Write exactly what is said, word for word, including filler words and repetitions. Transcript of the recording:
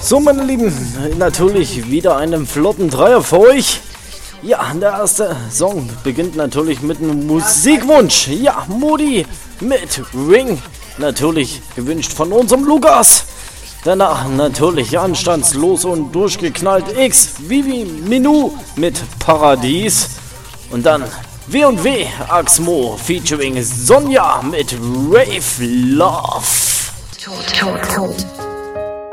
So, meine Lieben, natürlich wieder einen flotten Dreier für euch. Ja, der erste Song beginnt natürlich mit einem Musikwunsch. Ja, Moody mit Ring. Natürlich gewünscht von unserem Lukas. Danach natürlich anstandslos und durchgeknallt X, Vivi Minu mit Paradies. Und dann W und W, Axmo featuring Sonja mit Rave Love. Tot, tot, tot.